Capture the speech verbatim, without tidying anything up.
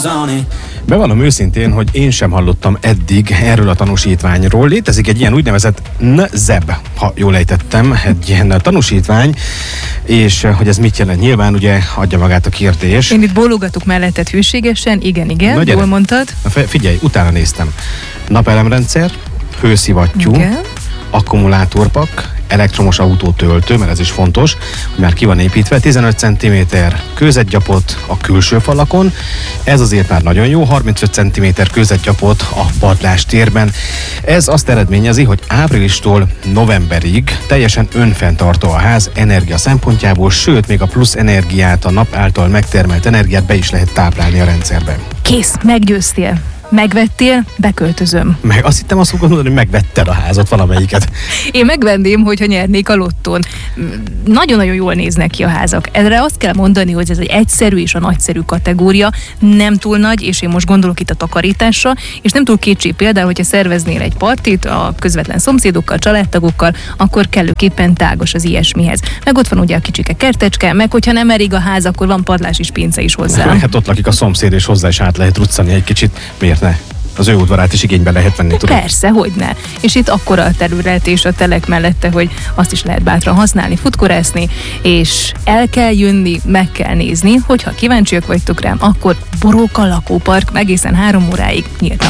Bevallom őszintén, hogy én sem hallottam eddig erről a tanúsítványról. Létezik egy ilyen úgynevezett N Z E B, ha jól ejtettem, egy ilyen tanúsítvány, és hogy ez mit jelent? Nyilván ugye adja magát a kérdés. Én itt bólogatok melletted hűségesen, igen, igen, Na, jól mondtad. Na, figyelj, utána néztem. Napelemrendszer, hőszivattyú, Igen. akkumulátorpak, elektromos autótöltő, mert ez is fontos, hogy már ki van építve, tizenöt centiméter kőzetgyapot a külső falakon, ez azért már nagyon jó, harmincöt centiméter kőzetgyapot a padlás térben. Ez azt eredményezi, hogy áprilistól novemberig teljesen önfenntartó a ház energia szempontjából, sőt, még a plusz energiát, a nap által megtermelt energiát be is lehet táplálni a rendszerben. Kész, meggyőztél. Megvettél, beköltözöm. Meg azt hittem, azt fogod mondani, hogy megvetted a házat, valamelyiket. Én megvenném, hogyha nyernék a lottón. Nagyon-nagyon jól néznek ki a házak. Erre azt kell mondani, hogy ez egy egyszerű és a nagyszerű kategória, nem túl nagy, és én most gondolok itt a takarításra, és nem túl kétség például, hogyha szerveznél egy partit a közvetlen szomszédokkal, családtagokkal, akkor kellőképpen tágos az ilyesmihez. Meg ott van ugye a kicsike kertecske, meg hogyha nem erig a ház, akkor van padlás és pince is hozzá. Hát ott lakik a szomszéd, és hozzá is át lehet ruccani egy kicsit. Miért ne? Az ő udvarát is igénybe lehet venni, tudom. Persze, hogyne. És itt akkora a terület és a telek mellette, hogy azt is lehet bátran használni, futkorászni, és el kell jönni, meg kell nézni, hogyha kíváncsiak vagytok rám, akkor Boróka lakópark egészen három óráig nyílt.